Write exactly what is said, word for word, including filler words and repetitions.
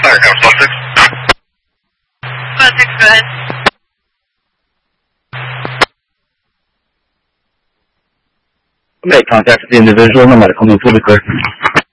Here comes one six. one six, go ahead. Make contact with the individual, no medical move will be clear.